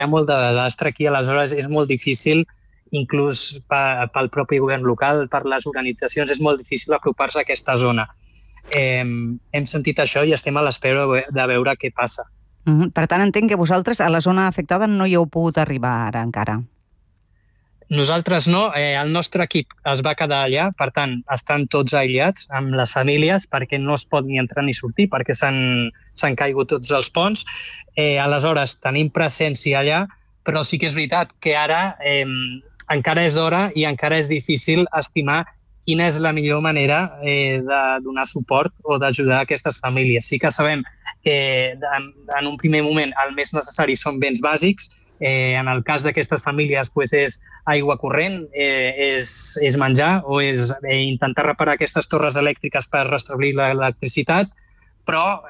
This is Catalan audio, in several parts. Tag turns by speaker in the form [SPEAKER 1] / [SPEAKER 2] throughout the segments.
[SPEAKER 1] ha molt de desastre aquí, aleshores és molt difícil, inclús pel propi govern local, per les organitzacions, és molt difícil apropar-se a aquesta zona. Hem sentit això i estem a l'espera de veure què passa.
[SPEAKER 2] Per tant, entenc que vosaltres a la zona afectada no hi heu pogut arribar ara encara.
[SPEAKER 1] Nosaltres no, el nostre equip es va quedar allà, per tant, estan tots aïllats amb les famílies perquè no es pot ni entrar ni sortir, perquè s'han caigut tots els ponts. Aleshores, tenim presència allà, però sí que és veritat que ara encara és d'hora i encara és difícil estimar quina és la millor manera de donar suport o d'ajudar aquestes famílies. Sí que sabem que en un primer moment el més necessari són béns bàsics. En el cas d'aquestes famílies és aigua corrent, és menjar o és intentar reparar aquestes torres elèctriques per restablir l'electricitat, però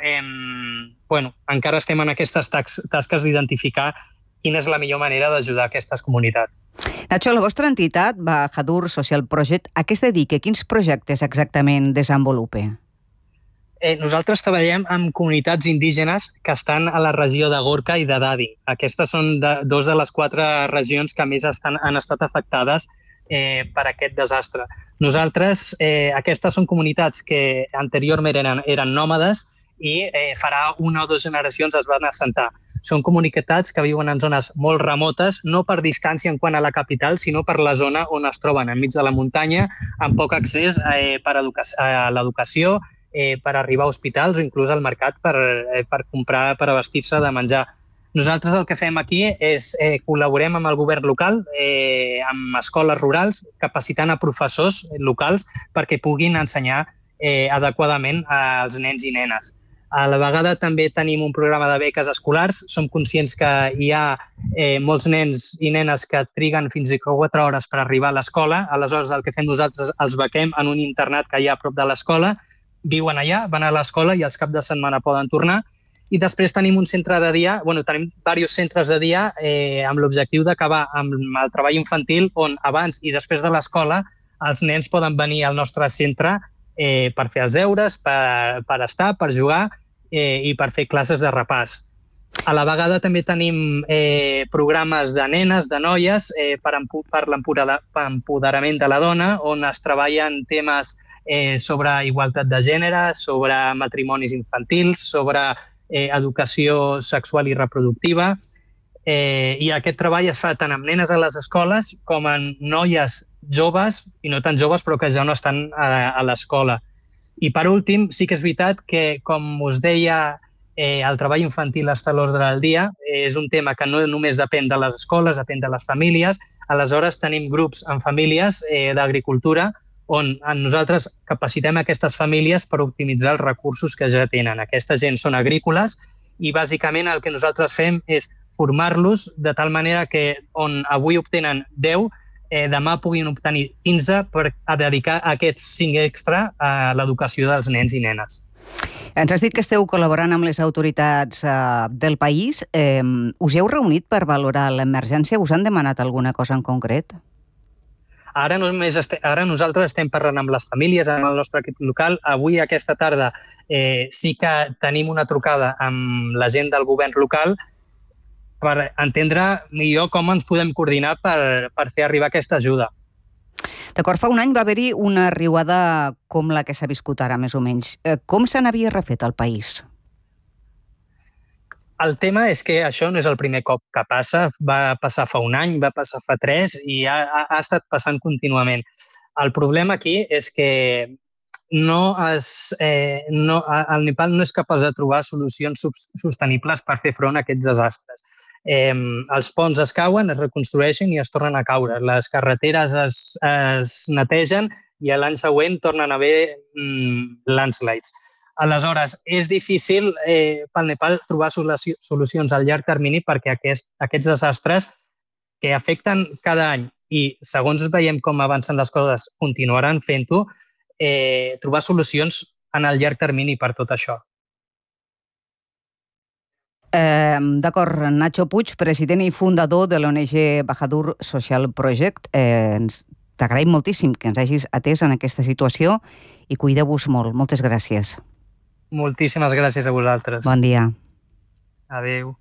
[SPEAKER 1] encara estem en aquestes tasques d'identificar quina és la millor manera d'ajudar aquestes comunitats.
[SPEAKER 2] Nacho, la vostra entitat, Bahadur Social Project, a què es dedica? Quins projectes exactament desenvolupa?
[SPEAKER 1] Nosaltres treballem amb comunitats indígenes que estan a la regió de Gorka i de Dadi. Aquestes són dos de les 4 regions que més han estat afectades per aquest desastre. Nosaltres, aquestes són comunitats que anteriorment eren nòmades i farà 1 o 2 generacions es van assentar. Són comunitats que viuen en zones molt remotes, no per distància en quant a la capital, sinó per la zona on es troben, enmig de la muntanya, amb poc accés a l'educació, per arribar a hospitals o inclús al mercat per comprar, per abastir-se de menjar. Nosaltres el que fem aquí és col·laborem amb el govern local, amb escoles rurals, capacitant a professors locals perquè puguin ensenyar adequadament als nens i nenes. A la vegada també tenim un programa de beques escolars. Som conscients que hi ha molts nens i nenes que triguen fins i 4 hores per arribar a l'escola. Aleshores, el que fem nosaltres els bequem en un internat que hi ha a prop de l'escola, viuen allà, van a l'escola i els caps de setmana poden tornar. I després tenim un centre de dia, tenim diversos centres de dia amb l'objectiu d'acabar amb el treball infantil on abans i després de l'escola els nens poden venir al nostre centre per fer els deures, per estar, per jugar i per fer classes de repàs. A la vegada també tenim programes de nenes, de noies, per l'empoderament de la dona, on es treballen temes sobre igualtat de gènere, sobre matrimonis infantils, sobre educació sexual i reproductiva. I aquest treball es fa tant amb nenes a les escoles com amb noies joves, i no tan joves, però que ja no estan a l'escola. I per últim, sí que és veritat que, com us deia, el treball infantil està a l'ordre del dia. És un tema que no només depèn de les escoles, depèn de les famílies. Aleshores, tenim grups en famílies d'agricultura on nosaltres capacitem aquestes famílies per optimitzar els recursos que ja tenen. Aquesta gent són agrícoles i bàsicament el que nosaltres fem és formar-los de tal manera que on avui obtenen 10, demà puguin obtenir 15 per dedicar aquests 5 extra a l'educació dels nens i nenes.
[SPEAKER 2] Ens has dit que esteu col·laborant amb les autoritats del país. Us heu reunit per valorar l'emergència? Us han demanat alguna cosa en concret?
[SPEAKER 1] Ara nosaltres estem parlant amb les famílies, amb el nostre equip local. Avui, aquesta tarda, sí que tenim una trucada amb la gent del govern local per entendre millor com ens podem coordinar per fer arribar aquesta ajuda.
[SPEAKER 2] D'acord, fa un any va haver-hi una riuada com la que s'ha viscut ara, més o menys. Com se n'havia refet el país?
[SPEAKER 1] El tema és que això no és el primer cop que passa. Va passar fa un any, va passar fa 3 i ha estat passant contínuament. El problema aquí és que el Nepal no és capaç de trobar solucions sostenibles per fer front a aquests desastres. Els ponts es cauen, es reconstrueixen i es tornen a caure. Les carreteres es netegen i l'any següent tornen a haver landslides. Aleshores, és difícil pel Nepal trobar solucions a llarg termini perquè aquests desastres que afecten cada any i, segons veiem com avancen les coses, continuaran fent-ho, trobar solucions en el llarg termini per tot això.
[SPEAKER 2] D'acord, Nacho Puig, president i fundador de l'ONG Bahadur Social Project. T'agraïm moltíssim que ens hagis atès en aquesta situació i cuideu-vos molt. Moltes gràcies.
[SPEAKER 1] Moltíssimes gràcies a vosaltres.
[SPEAKER 2] Bon dia.
[SPEAKER 1] Adéu.